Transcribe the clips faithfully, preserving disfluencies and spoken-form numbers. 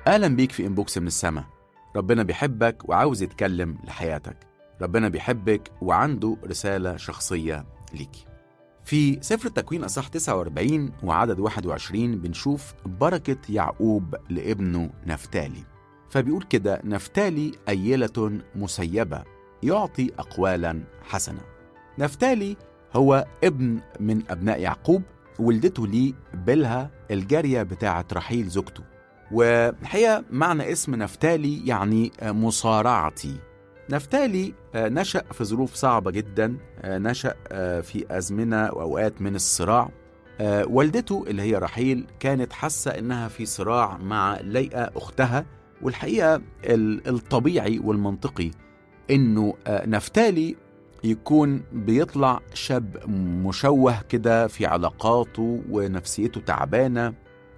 أهلا بيك في إنبوكس من السما. ربنا بيحبك وعاوز يتكلم لحياتك. ربنا بيحبك وعنده رسالة شخصية ليكي. في سفر التكوين أصحاح تسعة وأربعين وعدد واحد وعشرين بنشوف بركة يعقوب لابنه نفتالي. فبيقول كده: نفتالي أيلة مسيبة يعطي أقوالا حسنة. نفتالي هو ابن من أبناء يعقوب، ولدته ليه بلها الجارية بتاعة رحيل زوجته. والحقيقة معنى اسم نفتالي يعني مصارعتي. نفتالي نشأ في ظروف صعبة جدا، نشأ في أزمنة وأوقات من الصراع. والدته اللي هي رحيل كانت حاسة إنها في صراع مع ليئة أختها، والحقيقة الطبيعي والمنطقي إنه نفتالي يكون بيطلع شاب مشوه كده في علاقاته ونفسيته تعبانة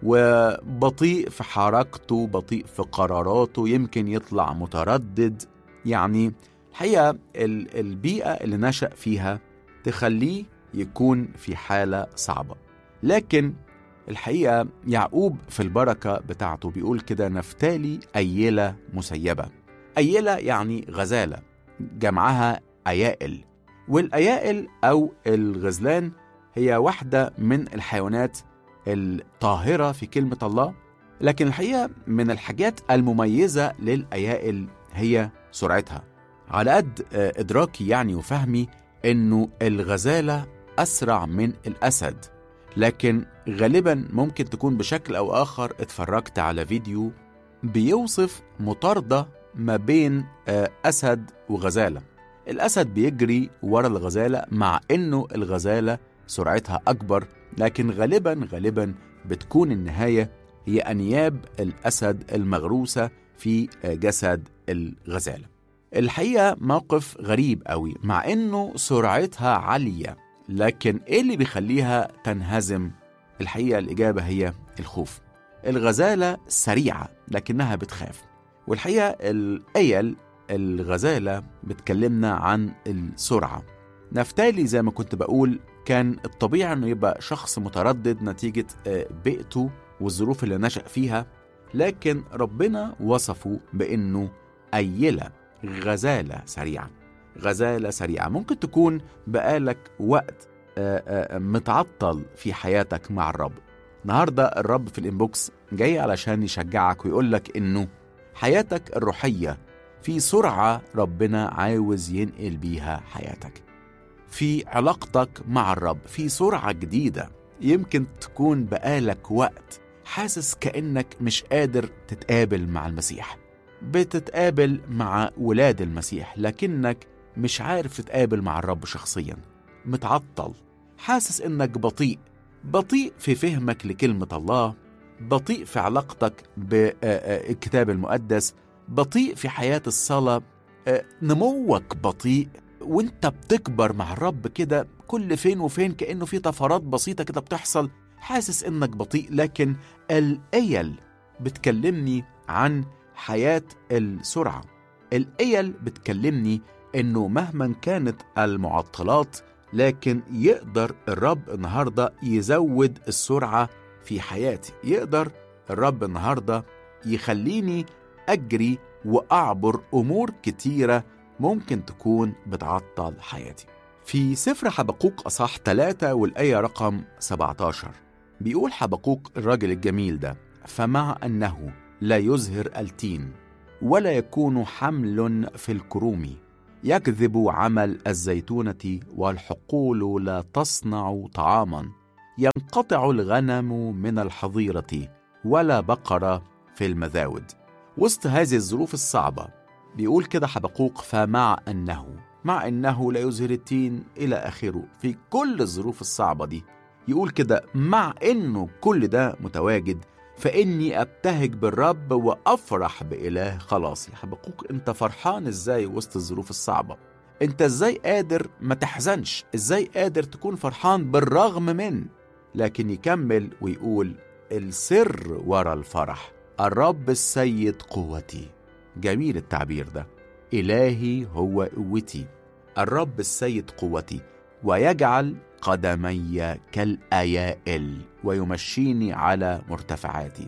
وبطيء في حركته، بطيء في قراراته، يمكن يطلع متردد. يعني الحقيقة البيئة اللي نشأ فيها تخليه يكون في حالة صعبة. لكن الحقيقة يعقوب في البركة بتاعته بيقول كده: نفتالي أيلة مسيبة. أيلة يعني غزالة، جمعها أيائل، والأيائل أو الغزلان هي واحدة من الحيوانات الطاهرة في كلمة الله. لكن الحقيقة من الحاجات المميزة للأيائل هي سرعتها. على قد إدراكي يعني وفهمي إنه الغزالة أسرع من الأسد، لكن غالبا ممكن تكون بشكل أو آخر اتفرجت على فيديو بيوصف مطاردة ما بين أسد وغزالة. الأسد بيجري ورا الغزالة مع إنه الغزالة سرعتها أكبر، لكن غالبا غالبا بتكون النهاية هي أنياب الأسد المغروسة في جسد الغزالة. الحقيقة موقف غريب قوي، مع إنه سرعتها عالية، لكن إيه اللي بيخليها تنهزم؟ الحقيقة الإجابة هي الخوف. الغزالة سريعة لكنها بتخاف. والحقيقة الأيل الغزالة بتكلمنا عن السرعة. نفتالي زي ما كنت بقول كان الطبيعي أنه يبقى شخص متردد نتيجة بيئته والظروف اللي نشأ فيها، لكن ربنا وصفه بأنه أيلة، غزالة سريعة. غزالة سريعة. ممكن تكون بقالك وقت متعطل في حياتك مع الرب. النهاردة الرب في الإنبوكس جاي علشان يشجعك ويقولك إنه حياتك الروحية في سرعة ربنا عاوز ينقل بيها حياتك. في علاقتك مع الرب في سرعة جديدة. يمكن تكون بقالك وقت حاسس كأنك مش قادر تتقابل مع المسيح، بتتقابل مع ولاد المسيح لكنك مش عارف تتقابل مع الرب شخصيا، متعطل، حاسس إنك بطيء بطيء في فهمك لكلمة الله، بطيء في علاقتك بالكتاب المقدس، بطيء في حياة الصلاة، نموك بطيء، وانت بتكبر مع الرب كده كل فين وفين كأنه في طفرات بسيطة كده بتحصل، حاسس إنك بطيء. لكن الأيل بتكلمني عن حياة السرعة. الأيل بتكلمني إنه مهما كانت المعطلات لكن يقدر الرب النهاردة يزود السرعة في حياتي. يقدر الرب النهاردة يخليني أجري وأعبر أمور كتيرة ممكن تكون بتعطل حياتي. في سفر حبقوق أصحاح ثلاثة والآية رقم سبعة عشر بيقول حبقوق الراجل الجميل ده: فمع أنه لا يزهر التين ولا يكون حمل في الكروم، يكذب عمل الزيتونة والحقول لا تصنع طعاما، ينقطع الغنم من الحظيرة ولا بقرة في المذاود. وسط هذه الظروف الصعبة بيقول كده حبقوق: فمع أنه مع أنه لا يزهر التين إلى آخره. في كل الظروف الصعبة دي يقول كده: مع أنه كل ده متواجد فإني أبتهج بالرب وأفرح بإله خلاصي. حبقوق أنت فرحان إزاي وسط الظروف الصعبة؟ أنت إزاي قادر ما تحزنش؟ إزاي قادر تكون فرحان بالرغم من؟ لكن يكمل ويقول: السر وراء الفرح الرب السيد قوتي. جميل التعبير ده. إلهي هو قوتي، الرب السيد قوتي، ويجعل قدمي كالأيائل ويمشيني على مرتفعاتي.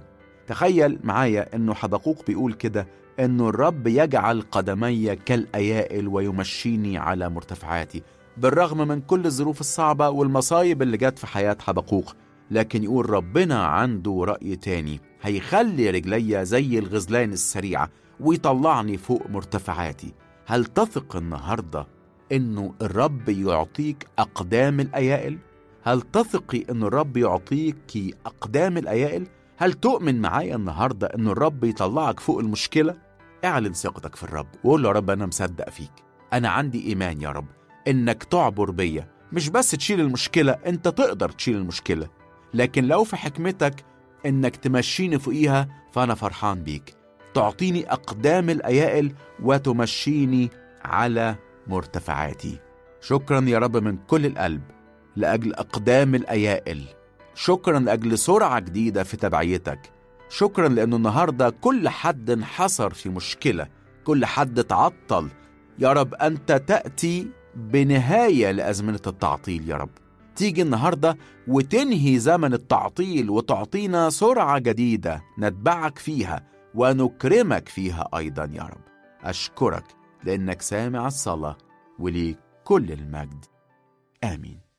تخيل معايا إنه حبقوق بيقول كده إنه الرب يجعل قدمي كالأيائل ويمشيني على مرتفعاتي. بالرغم من كل الظروف الصعبة والمصايب اللي جت في حياة حبقوق، لكن يقول ربنا عنده رأي تاني، هيخلي رجلي زي الغزلان السريعة ويطلعني فوق مرتفعاتي. هل تثق النهاردة إنه الرب يعطيك أقدام الأيائل؟ هل تثقي إنه الرب يعطيك أقدام الأيائل؟ هل تؤمن معايا النهاردة إنه الرب يطلعك فوق المشكلة؟ اعلن ثقتك في الرب وقول له يا رب أنا مصدق فيك، أنا عندي إيمان يا رب إنك تعبر بيا، مش بس تشيل المشكلة، أنت تقدر تشيل المشكلة، لكن لو في حكمتك إنك تمشيني فوقيها فأنا فرحان بيك. تعطيني أقدام الأيائل وتمشيني على مرتفعاتي. شكرا يا رب من كل القلب لأجل أقدام الأيائل. شكرا لأجل سرعة جديدة في تبعيتك. شكرا لأنه النهاردة كل حد انحصر في مشكلة، كل حد تعطل، يا رب أنت تأتي بنهاية لأزمنة التعطيل. يا رب تيجي النهاردة وتنهي زمن التعطيل وتعطينا سرعة جديدة نتبعك فيها ونكرمك فيها أيضا يا رب. أشكرك لأنك سامع الصلاة وليك كل المجد. آمين.